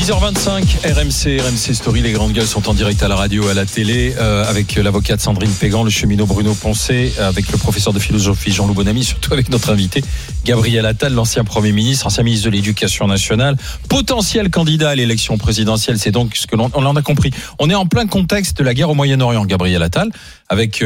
6h25, RMC Story, les grandes gueules sont en direct à la radio, à la télé, avec l'avocate Sandrine Pégan, le cheminot Bruno Poncet, avec le professeur de philosophie Jean-Loup Bonamy, surtout avec notre invité Gabriel Attal, l'ancien Premier ministre, ancien ministre de l'Éducation nationale, potentiel candidat à l'élection présidentielle. C'est donc ce que l'on en a compris. On est en plein contexte de la guerre au Moyen-Orient, Gabriel Attal, avec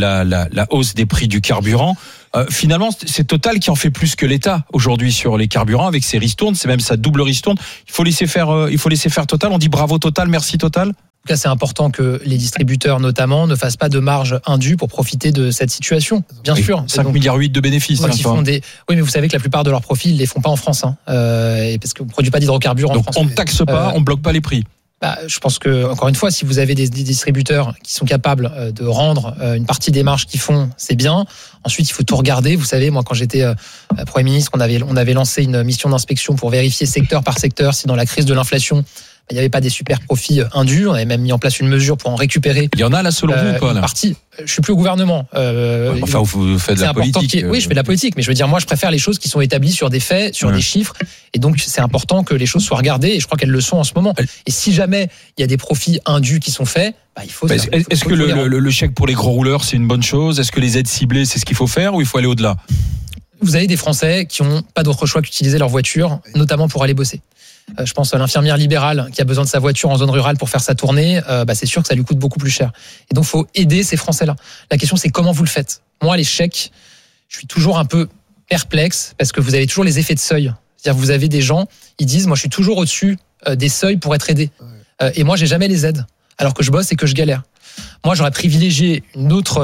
la hausse des prix du carburant. Finalement, c'est Total qui en fait plus que l'État aujourd'hui sur les carburants avec ses ristournes. C'est même sa double ristourne. Il faut laisser faire Total. On dit bravo Total, merci Total. En tout cas, c'est important que les distributeurs, notamment, ne fassent pas de marge indue pour profiter de cette situation. Bien sûr. 5,8 milliards de bénéfices. Oui, mais vous savez que la plupart de leurs profits, ils ne les font pas en France. Parce qu'on ne produit pas d'hydrocarbures en France. Donc on ne taxe pas, on ne bloque pas les prix. Je pense que, encore une fois, si vous avez des distributeurs qui sont capables de rendre une partie des marges qu'ils font, c'est bien. Ensuite, il faut tout regarder. Vous savez, moi, quand j'étais Premier ministre, on avait lancé une mission d'inspection pour vérifier secteur par secteur si dans la crise de l'inflation, il n'y avait pas des super profits indus. On avait même mis en place une mesure pour en récupérer. Il y en a là selon vous ou pas là ? Partie. Je suis plus au gouvernement. Enfin, vous faites de la politique. Oui, je fais de la politique, mais je veux dire, moi, je préfère les choses qui sont établies sur des faits, sur des chiffres, et donc c'est important que les choses soient regardées, et je crois qu'elles le sont en ce moment. Et si jamais il y a des profits indus qui sont faits, il faut. Est-ce que le chèque pour les gros rouleurs, c'est une bonne chose ? Est-ce que les aides ciblées, c'est ce qu'il faut faire, ou il faut aller au-delà ? Vous avez des Français qui n'ont pas d'autre choix qu'utiliser leur voiture, notamment pour aller bosser. Je pense à l'infirmière libérale qui a besoin de sa voiture en zone rurale pour faire sa tournée. C'est sûr que ça lui coûte beaucoup plus cher. Et donc, il faut aider ces Français-là. La question, c'est comment vous le faites. Moi, les chèques, je suis toujours un peu perplexe parce que vous avez toujours les effets de seuil. C'est-à-dire, vous avez des gens, ils disent, moi, je suis toujours au-dessus des seuils pour être aidé. Et moi, j'ai jamais les aides, alors que je bosse et que je galère. Moi, j'aurais privilégié une autre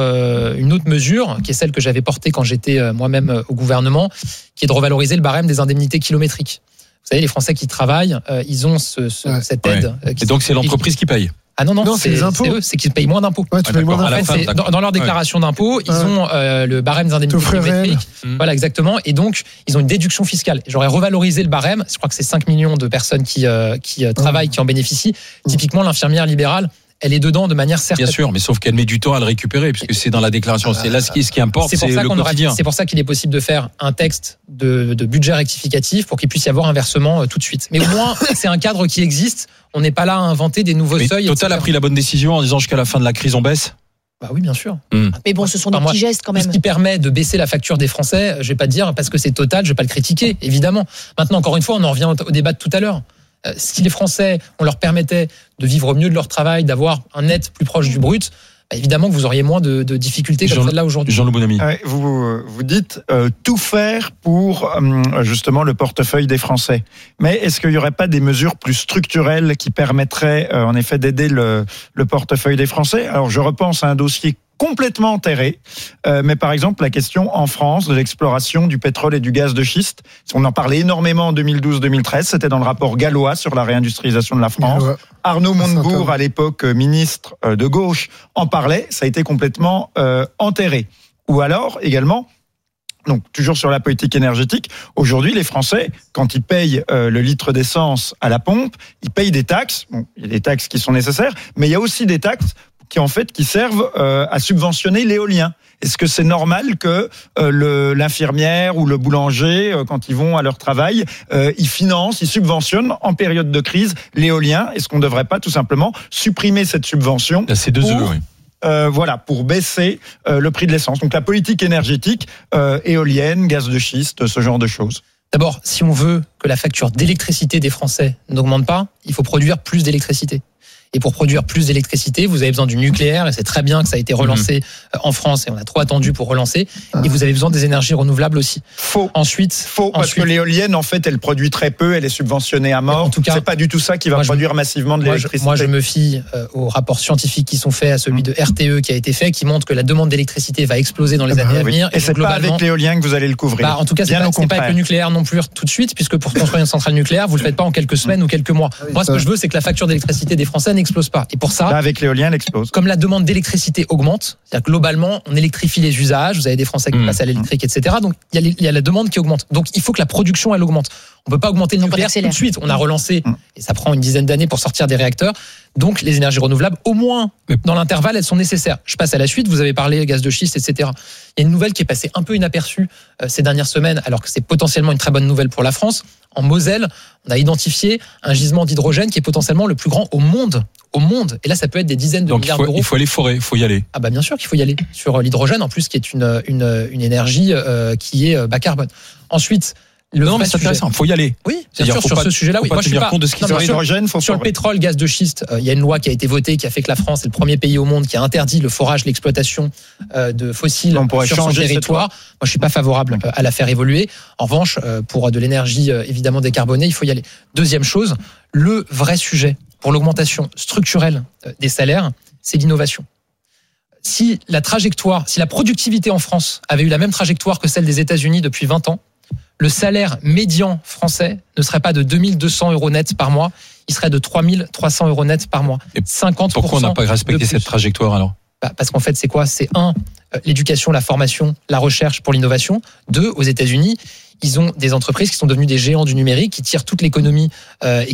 mesure, qui est celle que j'avais portée quand j'étais moi-même au gouvernement, qui est de revaloriser le barème des indemnités kilométriques. Vous savez, les Français qui travaillent, ils ont cette aide. Et donc, c'est l'entreprise qui paye ? Ah non, c'est les impôts. C'est eux, c'est qu'ils payent moins d'impôts. Dans leur déclaration d'impôts, ils ont le barème des indemnités kilométriques. Voilà, exactement. Et donc, ils ont une déduction fiscale. J'aurais revalorisé le barème. Je crois que c'est 5 millions de personnes qui travaillent, qui en bénéficient. Typiquement, l'infirmière libérale, elle est dedans de manière certaine. Bien sûr, mais sauf qu'elle met du temps à le récupérer, puisque c'est dans la déclaration. C'est là ce qui importe, c'est le quotidien. C'est pour ça qu'il est possible de faire un texte de budget rectificatif pour qu'il puisse y avoir un versement tout de suite. Mais au moins, c'est un cadre qui existe. On n'est pas là à inventer des nouveaux seuils. Total a pris la bonne décision en disant jusqu'à la fin de la crise, on baisse ? Oui, bien sûr. Mais bon, ce sont des petits gestes quand même. Ce qui permet de baisser la facture des Français, je vais pas dire parce que c'est Total, je vais pas le critiquer, évidemment. Maintenant, encore une fois, on en revient au débat de tout à l'heure. Si les Français, on leur permettait de vivre mieux de leur travail, d'avoir un net plus proche du brut, évidemment que vous auriez moins de difficultés comme celle-là aujourd'hui. Jean-Loup Bonamy. Vous dites tout faire pour justement le portefeuille des Français. Mais est-ce qu'il n'y aurait pas des mesures plus structurelles qui permettraient en effet d'aider le portefeuille des Français ? Alors je repense à un dossier complètement enterré, mais par exemple la question en France de l'exploration du pétrole et du gaz de schiste. On en parlait énormément en 2012-2013, c'était dans le rapport Gallois sur la réindustrialisation de la France. Arnaud Montebourg, à l'époque ministre de gauche, en parlait, ça a été complètement enterré. Ou alors également, donc toujours sur la politique énergétique, aujourd'hui les Français, quand ils payent le litre d'essence à la pompe, ils payent des taxes. Bon, il y a des taxes qui sont nécessaires, mais il y a aussi des taxes qui servent à subventionner l'éolien. Est-ce que c'est normal que l'infirmière ou le boulanger, quand ils vont à leur travail, ils financent, ils subventionnent en période de crise l'éolien ? Est-ce qu'on ne devrait pas tout simplement supprimer cette subvention ? C'est 2 euros, oui. Pour baisser le prix de l'essence. Donc la politique énergétique, éolienne, gaz de schiste, ce genre de choses. D'abord, si on veut que la facture d'électricité des Français n'augmente pas, il faut produire plus d'électricité. Et pour produire plus d'électricité, vous avez besoin du nucléaire, et c'est très bien que ça a été relancé en France, et on a trop attendu pour relancer. Et vous avez besoin des énergies renouvelables aussi. Faux. Parce que l'éolienne, en fait, elle produit très peu, elle est subventionnée à mort. En tout cas, c'est pas du tout ça qui va produire massivement de l'électricité. Moi, je me fie aux rapports scientifiques qui sont faits, à celui de RTE qui a été fait, qui montre que la demande d'électricité va exploser dans les années à venir. Et c'est pas avec l'éolien que vous allez le couvrir. En tout cas, c'est pas avec le nucléaire non plus tout de suite, puisque pour construire une centrale nucléaire, vous le faites pas en quelques semaines ou quelques mois. Moi, ce que je veux, c'est que la facture d'électricité des Français n'explose pas. Et pour ça, avec l'éolien, elle explose. Comme la demande d'électricité augmente, c'est-à-dire globalement, on électrifie les usages, vous avez des Français qui passent à l'électrique, etc. Donc, il y a la demande qui augmente. Donc, il faut que la production, elle augmente. On peut pas augmenter le nucléaire tout de suite. On a relancé, et ça prend une dizaine d'années pour sortir des réacteurs. Donc les énergies renouvelables, au moins dans l'intervalle, elles sont nécessaires. Je passe à la suite, vous avez parlé gaz de schiste, etc. Il y a une nouvelle qui est passée un peu inaperçue ces dernières semaines, alors que c'est potentiellement une très bonne nouvelle pour la France. En Moselle, on a identifié un gisement d'hydrogène qui est potentiellement le plus grand au monde. Et là, ça peut être des dizaines de milliards d'euros. Il faut aller forer, il faut y aller. Ah bah bien sûr qu'il faut y aller sur l'hydrogène, en plus qui est une énergie qui est bas carbone. Ensuite, non, mais c'est intéressant, il faut y aller. Oui, bien sûr, sur ce sujet-là, oui. Moi, je suis pas compte de ce qui sur le pétrole, gaz de schiste, il y a une loi qui a été votée qui a fait que la France est le premier pays au monde qui a interdit le forage, l'exploitation de fossiles sur son territoire. Moi, je suis pas favorable à la faire évoluer. En revanche, pour de l'énergie évidemment décarbonée, il faut y aller. Deuxième chose, le vrai sujet pour l'augmentation structurelle des salaires, c'est l'innovation. Si la productivité en France avait eu la même trajectoire que celle des États-Unis depuis 20 ans, le salaire médian français ne serait pas de 2200 euros net par mois, il serait de 3300 euros net par mois. Et 50%. Pourquoi on n'a pas respecté cette trajectoire alors ? Parce qu'en fait, c'est quoi ? C'est 1, l'éducation, la formation, la recherche pour l'innovation. 2, aux États-Unis, ils ont des entreprises qui sont devenues des géants du numérique, qui tirent toute l'économie et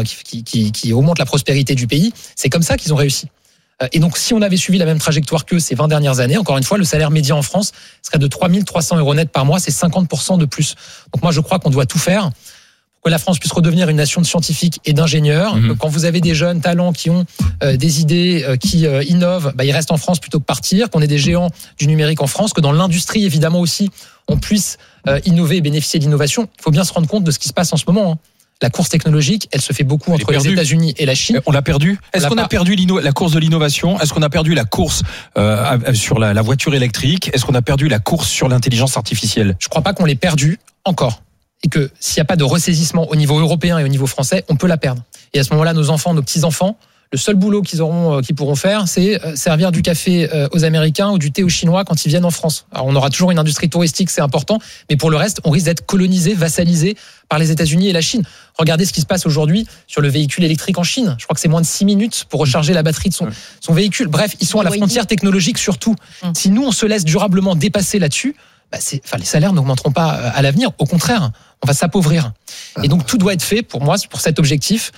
qui augmentent la prospérité du pays. C'est comme ça qu'ils ont réussi. Et donc, si on avait suivi la même trajectoire qu'eux ces 20 dernières années, encore une fois, le salaire médian en France serait de 3300 euros net par mois, c'est 50% de plus. Donc moi, je crois qu'on doit tout faire pour que la France puisse redevenir une nation de scientifiques et d'ingénieurs. Quand vous avez des jeunes talents qui ont des idées, qui innovent, ils restent en France plutôt que partir, qu'on ait des géants du numérique en France, que dans l'industrie, évidemment aussi, on puisse innover et bénéficier d'innovation. Il faut bien se rendre compte de ce qui se passe en ce moment. La course technologique, elle se fait beaucoup entre les États-Unis et la Chine. On l'a perdu. Est-ce qu'on a perdu la course de l'innovation ? Est-ce qu'on a perdu la course sur la voiture électrique ? Est-ce qu'on a perdu la course sur l'intelligence artificielle ? Je ne crois pas qu'on l'ait perdu encore. Et que s'il n'y a pas de ressaisissement au niveau européen et au niveau français, on peut la perdre. Et à ce moment-là, nos enfants, nos petits-enfants, le seul boulot qu'ils pourront faire, c'est servir du café aux Américains ou du thé aux Chinois quand ils viennent en France. Alors on aura toujours une industrie touristique, c'est important, mais pour le reste, on risque d'être colonisé, vassalisé par les États-Unis et la Chine. Regardez ce qui se passe aujourd'hui sur le véhicule électrique en Chine. Je crois que c'est moins de 6 minutes pour recharger la batterie de son véhicule. Bref, ils sont à la frontière technologique surtout. Si nous, on se laisse durablement dépasser là-dessus, les salaires n'augmenteront pas à l'avenir. Au contraire, on va s'appauvrir. Et donc tout doit être fait pour moi, pour cet objectif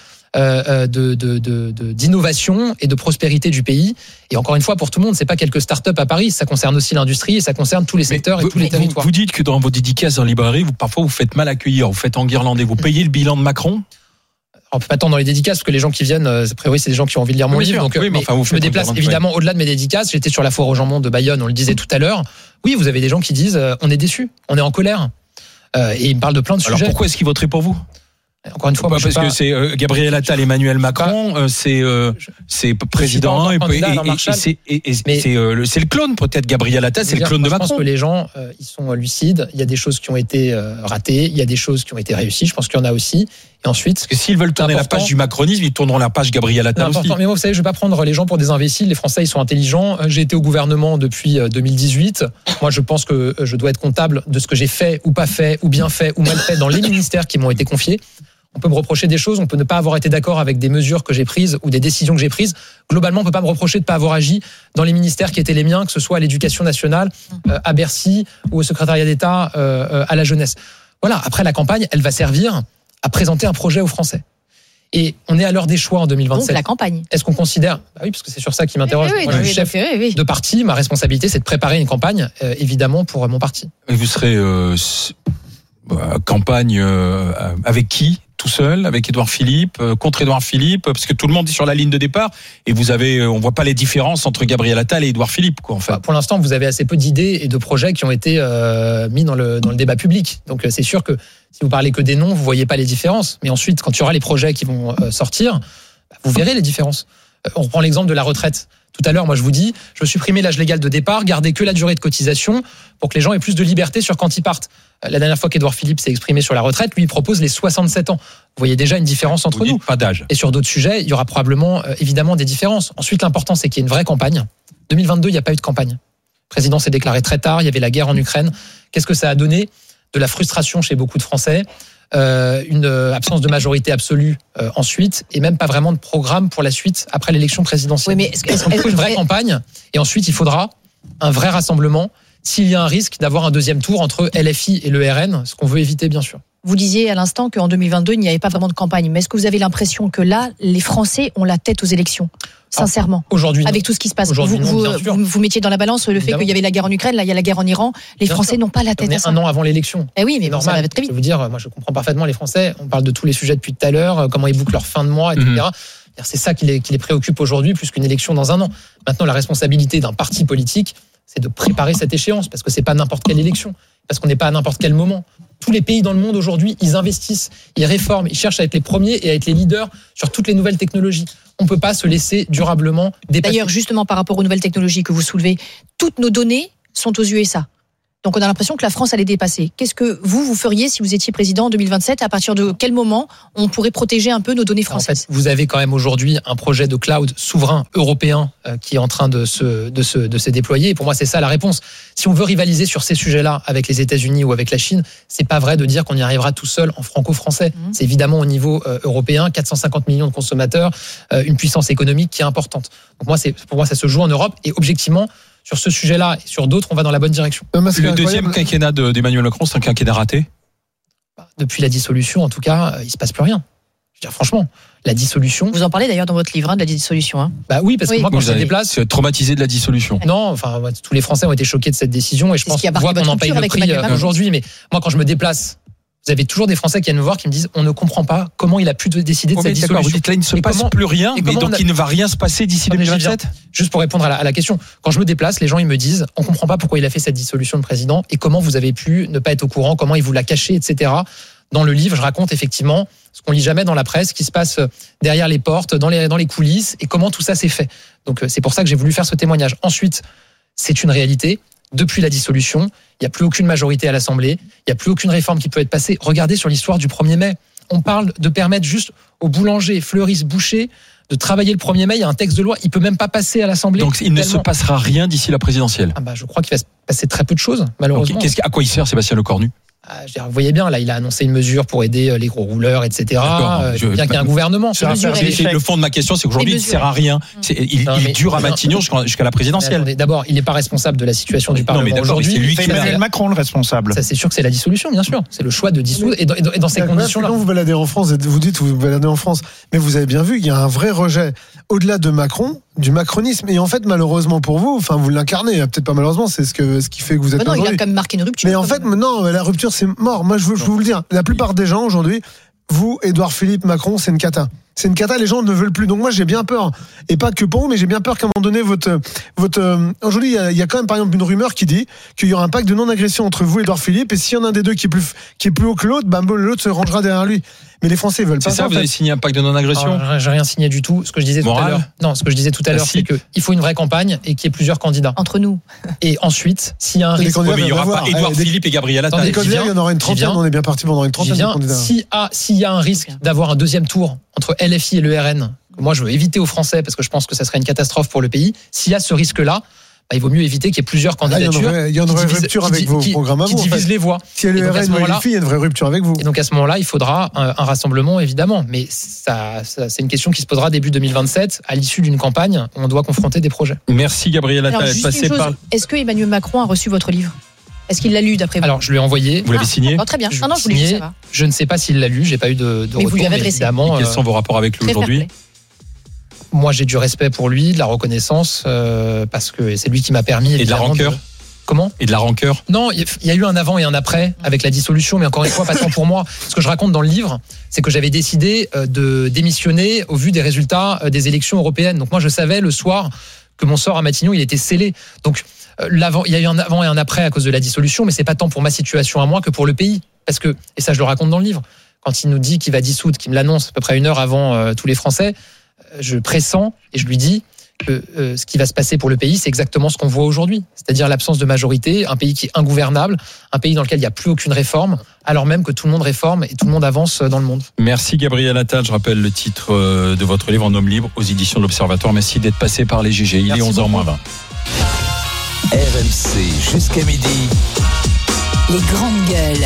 d'innovation et de prospérité du pays. Et encore une fois, pour tout le monde, c'est pas quelques startups à Paris, ça concerne aussi l'industrie et ça concerne tous les secteurs et tous les territoires. Vous dites que dans vos dédicaces en librairie, parfois vous faites mal accueillir, vous faites enguirlander, vous payez le bilan de Macron ? On peut pas tant dans les dédicaces parce que les gens qui viennent, a priori, c'est des gens qui ont envie de lire mon livre. Donc, je me déplace évidemment au-delà de mes dédicaces. J'étais sur la foire au jambon de Bayonne, on le disait tout à l'heure. Oui, vous avez des gens qui disent on est déçus, on est en colère. Et ils me parlent de plein de sujets. Alors pourquoi est-ce qu'ils voteraient pour vous ? Encore une fois, parce que c'est Gabriel Attal, Emmanuel Macron, c'est président et c'est le clone peut-être Gabriel Attal, c'est le clone de Macron. Je pense que les gens ils sont lucides. Il y a des choses qui ont été ratées, il y a des choses qui ont été réussies. Je pense qu'il y en a aussi. Et ensuite, parce que s'ils veulent tourner la page du macronisme, ils tourneront la page Gabriel Attal aussi. Mais moi, vous savez, je vais pas prendre les gens pour des imbéciles. Les Français, ils sont intelligents. J'ai été au gouvernement depuis 2018. Moi, je pense que je dois être comptable de ce que j'ai fait ou pas fait, ou bien fait ou mal fait dans les ministères qui m'ont été confiés. On peut me reprocher des choses, on peut ne pas avoir été d'accord avec des mesures que j'ai prises ou des décisions que j'ai prises. Globalement, on peut pas me reprocher de pas avoir agi dans les ministères qui étaient les miens, que ce soit à l'Éducation nationale, à Bercy ou au secrétariat d'État à la jeunesse. Voilà. Après, la campagne, elle va servir à présenter un projet aux Français. Et on est à l'heure des choix en 2027. Donc la campagne. Est-ce qu'on considère oui, parce que c'est sur ça qui m'interroge. Oui, moi, je suis chef de parti. Ma responsabilité, c'est de préparer une campagne, évidemment, pour mon parti. Et vous serez campagne avec qui ? Tout seul, avec Édouard Philippe, contre Édouard Philippe, parce que tout le monde est sur la ligne de départ, et on voit pas les différences entre Gabriel Attal et Édouard Philippe, quoi, en fait. Pour l'instant, vous avez assez peu d'idées et de projets qui ont été mis dans le débat public. Donc, c'est sûr que si vous parlez que des noms, vous voyez pas les différences. Mais ensuite, quand il y aura les projets qui vont sortir, vous verrez les différences. On reprend l'exemple de la retraite. Tout à l'heure, moi, je vous dis, je veux supprimer l'âge légal de départ, garder que la durée de cotisation pour que les gens aient plus de liberté sur quand ils partent. La dernière fois qu'Édouard Philippe s'est exprimé sur la retraite, lui, il propose les 67 ans. Vous voyez déjà une différence entre nous. Pas d'âge. Et sur d'autres sujets, il y aura probablement, évidemment, des différences. Ensuite, l'important, c'est qu'il y ait une vraie campagne. 2022, il n'y a pas eu de campagne. Le président s'est déclaré très tard, il y avait la guerre en Ukraine. Qu'est-ce que ça a donné ? De la frustration chez beaucoup de Français, une absence de majorité absolue ensuite, et même pas vraiment de programme pour la suite après l'élection présidentielle. Oui, mais il faut une vraie campagne, et ensuite il faudra un vrai rassemblement s'il y a un risque d'avoir un deuxième tour entre LFI et le RN, ce qu'on veut éviter bien sûr. Vous disiez à l'instant qu'en 2022, il n'y avait pas vraiment de campagne. Mais est-ce que vous avez l'impression que là, les Français ont la tête aux élections ? Sincèrement. Aujourd'hui, avec tout ce qui se passe. Vous mettiez dans la balance le fait qu'il y avait la guerre en Ukraine, là il y a la guerre en Iran. Les Français n'ont pas la tête à ça. Un an avant l'élection. Eh oui, mais bon, ça va très vite. Je veux dire, moi je comprends parfaitement les Français. On parle de tous les sujets depuis tout à l'heure, comment ils bouclent leur fin de mois, etc. C'est ça qui les préoccupe aujourd'hui plus qu'une élection dans un an. Maintenant, la responsabilité d'un parti politique, c'est de préparer cette échéance, parce que c'est pas n'importe quelle élection, parce qu'on n'est pas à n'importe quel moment. Tous les pays dans le monde aujourd'hui, ils investissent, ils réforment, ils cherchent à être les premiers et à être les leaders sur toutes les nouvelles technologies. On ne peut pas se laisser durablement dépasser. D'ailleurs, justement, par rapport aux nouvelles technologies que vous soulevez, toutes nos données sont aux USA. Donc on a l'impression que la France allait dépasser. Qu'est-ce que vous feriez si vous étiez président en 2027 ? À partir de quel moment on pourrait protéger un peu nos données françaises ? En fait, vous avez quand même aujourd'hui un projet de cloud souverain européen qui est en train de se déployer. Et pour moi, c'est ça la réponse. Si on veut rivaliser sur ces sujets-là avec les États-Unis ou avec la Chine, c'est pas vrai de dire qu'on y arrivera tout seul en franco-français. C'est évidemment au niveau européen, 450 millions de consommateurs, une puissance économique qui est importante. Donc pour moi, ça se joue en Europe et objectivement. Sur ce sujet-là et sur d'autres, on va dans la bonne direction. Le deuxième quinquennat d'Emmanuel Macron, c'est un quinquennat raté ? Depuis la dissolution, en tout cas, il ne se passe plus rien. Je veux dire, franchement, la dissolution... Vous en parlez d'ailleurs dans votre livre, de la dissolution. Oui, parce que moi, quand je me déplace... C'est traumatisé de la dissolution. Non, enfin, tous les Français ont été choqués de cette décision et je pense qu'on en paye le prix aujourd'hui. Mais moi, quand je me déplace... Vous avez toujours des Français qui viennent me voir qui me disent on ne comprend pas comment il a pu décider de cette dissolution. Vous dites là il ne se passe plus rien, mais donc il ne va rien se passer d'ici 2027 ? Juste pour répondre à la question, quand je me déplace, les gens ils me disent on ne comprend pas pourquoi il a fait cette dissolution de président et comment vous avez pu ne pas être au courant, comment il vous l'a caché, etc. Dans le livre, je raconte effectivement ce qu'on lit jamais dans la presse, ce qui se passe derrière les portes, dans les coulisses et comment tout ça s'est fait. Donc c'est pour ça que j'ai voulu faire ce témoignage. Ensuite, c'est une réalité. Depuis la dissolution, il n'y a plus aucune majorité à l'Assemblée, il n'y a plus aucune réforme qui peut être passée. Regardez sur l'histoire du 1er mai. On parle de permettre juste aux boulangers, fleuristes, bouchers de travailler le 1er mai. Il y a un texte de loi, il ne peut même pas passer à l'Assemblée. Donc il ne se passera rien d'ici la présidentielle. Je crois qu'il va se passer très peu de choses, malheureusement. À quoi il sert Sébastien Lecornu ? Vous voyez bien, là, il a annoncé une mesure pour aider les gros rouleurs, etc. Bien qu'il y ait un gouvernement. Le fond de ma question, c'est qu'aujourd'hui, il ne sert à rien. Il dure à Matignon jusqu'à la présidentielle. D'abord, il n'est pas responsable de la situation du Parlement aujourd'hui. C'est lui qui est Macron le responsable. Ça, c'est sûr que c'est la dissolution, bien sûr. C'est le choix de dissoudre. Et dans ces conditions-là. Quand vous baladez en France, vous dites vous baladez en France, mais vous avez bien vu qu'il y a un vrai rejet au-delà de Macron, du macronisme. Et en fait, malheureusement pour vous, vous l'incarnez. Peut-être pas malheureusement, c'est ce qui fait que vous êtes aujourd'hui. Il a quand même marqué une rupture. Mais en fait, non, la rupture, c'est mort. Moi, je veux vous le dire. La plupart des gens aujourd'hui, vous, Édouard Philippe, Macron, c'est une cata. C'est une cata, les gens ne veulent plus. Donc moi, j'ai bien peur. Et pas que pour vous, mais j'ai bien peur qu'à un moment donné, aujourd'hui, il y a quand même, par exemple, une rumeur qui dit qu'il y aura un pacte de non-agression entre vous et Édouard Philippe. Et s'il y en a un des deux qui est plus haut que l'autre, l'autre se rangera derrière lui. Mais les Français veulent pas. C'est ça, vous avez signé un pacte de non-agression ? J'ai rien signé du tout. Ce que je disais tout à l'heure. Non, ce que je disais tout à l'heure, c'est qu'il faut une vraie campagne et qu'il y ait plusieurs candidats. Entre nous. Et ensuite, s'il y a un risque. Mais il n'y aura pas Édouard Philippe et Gabriel Attal. Des candidats, il y en aura une trentaine. On est bien parti pendant une trentaine de candidats. S'il y a un risque d'avoir un deuxième tour entre LFI et le RN, que moi je veux éviter aux Français parce que je pense que ça serait une catastrophe pour le pays, s'il y a ce risque-là, il vaut mieux éviter qu'il y ait plusieurs candidatures. Il y a une vraie rupture avec vos programmes qui divisent les voix. Si elle est RN ou LFI, il y a une vraie rupture avec vous. Et donc à ce moment-là, il faudra un rassemblement, évidemment. Mais c'est une question qui se posera début 2027, à l'issue d'une campagne où on doit confronter des projets. Merci Gabriel Attal. Est-ce que Emmanuel Macron a reçu votre livre ? Est-ce qu'il l'a lu d'après vous ? Alors, je lui ai envoyé. Vous l'avez signé ? Très bien. Non, je vous l'ai dit, ça va. Je ne sais pas s'il l'a lu, j'ai pas eu de mais retour. Vous lui avez adressé. Évidemment, quels sont vos rapports avec lui aujourd'hui ? Moi, j'ai du respect pour lui, de la reconnaissance, parce que c'est lui qui m'a permis. Et de la rancœur ? Comment ? Et de la rancœur ? Non, il y a eu un avant et un après avec la dissolution, mais encore une fois, pas tant pour moi. Ce que je raconte dans le livre, c'est que j'avais décidé de démissionner au vu des résultats des élections européennes. Donc moi, je savais le soir que mon sort à Matignon, il était scellé. Donc il y a eu un avant et un après à cause de la dissolution, mais c'est pas tant pour ma situation à moi que pour le pays. Parce que, et ça je le raconte dans le livre, quand il nous dit qu'il va dissoudre, qu'il me l'annonce à peu près une heure avant tous les Français, je pressens et je lui dis que ce qui va se passer pour le pays, c'est exactement ce qu'on voit aujourd'hui. C'est-à-dire l'absence de majorité, un pays qui est ingouvernable, un pays dans lequel il n'y a plus aucune réforme, alors même que tout le monde réforme et tout le monde avance dans le monde. Merci Gabriel Attal. Je rappelle le titre de votre livre En homme libre aux éditions de l'Observatoire. Merci d'être passé par les GG. Il est 11h moins 20. RMC jusqu'à midi. Les grandes gueules.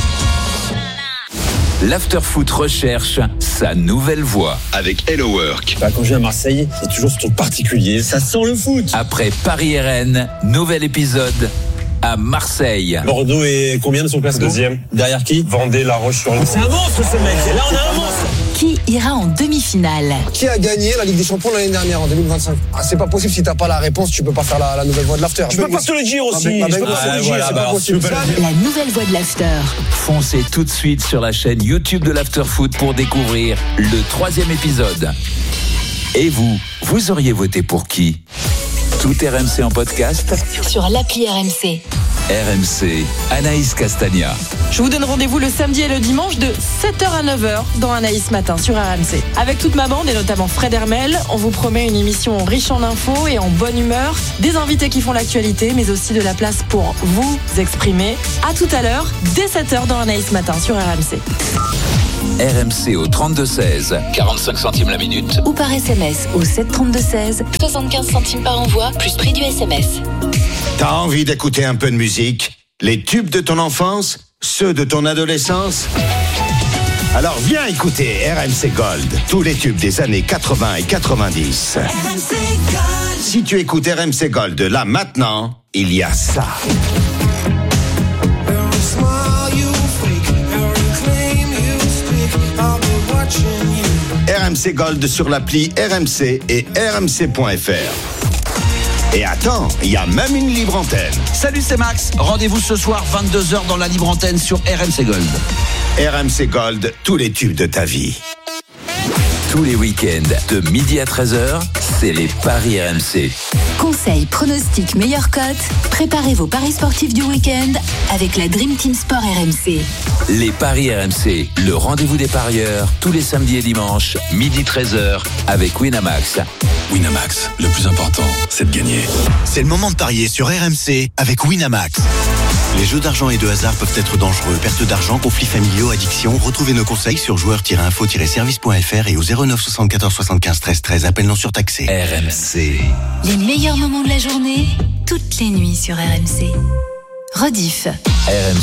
L'Afterfoot recherche sa nouvelle voix. Avec Hello Work. Quand je viens à Marseille, c'est toujours ce truc particulier. Ça sent le foot. Après Paris-RN, nouvel épisode à Marseille. Bordeaux est combien de son classement? Deuxième. Derrière qui? Vendée, La Roche-sur-Yon. C'est un monstre ce mec. Et là on a un monstre. Qui ira en demi-finale? Qui a gagné la Ligue des Champions l'année dernière en 2025? C'est pas possible, si t'as pas la réponse, tu peux pas faire la nouvelle voix de l'after. Je peux pas te le dire aussi. Je peux pas te le dire, c'est pas possible. La nouvelle voix de l'after. Foncez tout de suite sur la chaîne YouTube de l'After Foot pour découvrir le 3e épisode. Et vous auriez voté pour qui? Tout RMC en podcast Sur l'appli RMC. RMC, Anaïs Castagna. Je vous donne rendez-vous le samedi et le dimanche de 7h à 9h dans Anaïs Matin sur RMC. Avec toute ma bande et notamment Fred Hermel, on vous promet une émission riche en infos et en bonne humeur, des invités qui font l'actualité, mais aussi de la place pour vous exprimer. À tout à l'heure, dès 7h dans Anaïs Matin sur RMC. RMC au 32-16, 45 centimes la minute. Ou par SMS au 732-16, 75 centimes par envoi, plus prix du SMS. T'as envie d'écouter un peu de musique? Les tubes de ton enfance? Ceux de ton adolescence? Alors viens écouter RMC Gold, tous les tubes des années 80 et 90. RMC Gold. Si tu écoutes RMC Gold là maintenant, il y a ça. RMC Gold sur l'appli RMC et rmc.fr. Et attends, il y a même une libre antenne. Salut, c'est Max. Rendez-vous ce soir 22h dans la libre antenne sur RMC Gold. RMC Gold, tous les tubes de ta vie. Tous les week-ends, de midi à 13h, c'est les Paris RMC. Conseils, pronostics, meilleures cotes. Préparez vos paris sportifs du week-end avec la Dream Team Sport RMC. Les Paris RMC, le rendez-vous des parieurs, tous les samedis et dimanches, midi 13h, avec Winamax. Winamax, le plus important, c'est de gagner. C'est le moment de parier sur RMC avec Winamax. Les jeux d'argent et de hasard peuvent être dangereux. Perte d'argent, conflits familiaux, addiction. Retrouvez nos conseils sur joueurs-info-service.fr et au 09 74 75 13 13. Appel non surtaxé. RMC. Les meilleurs moments de la journée, toutes les nuits sur RMC. Rediff. RMC.